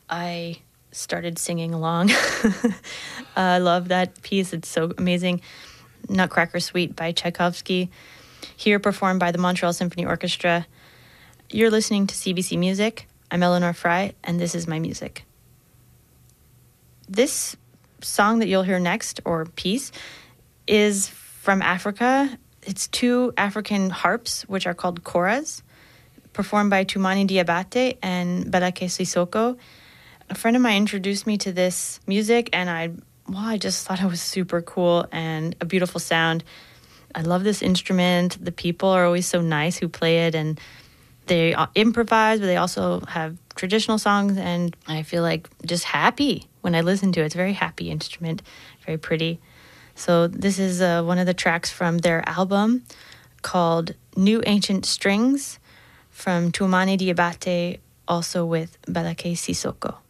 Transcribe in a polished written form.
I started singing along. I love that piece. It's so amazing. Nutcracker Suite by Tchaikovsky, here performed by the Montreal Symphony Orchestra. You're listening to CBC Music. I'm Eleanor Fry, and this is my music. This song that you'll hear next, or piece, is from Africa. It's two African harps, which are called koras, performed by Toumani Diabate and Balake Sissoko. A friend of mine introduced me to this music, and I just thought it was super cool and a beautiful sound. I love this instrument. The people are always so nice who play it, and they improvise, but they also have traditional songs, and I feel like just happy when I listen to it. It's a very happy instrument, very pretty. So this is one of the tracks from their album called New Ancient Strings from Toumani Diabate, also with Balake Sissoko.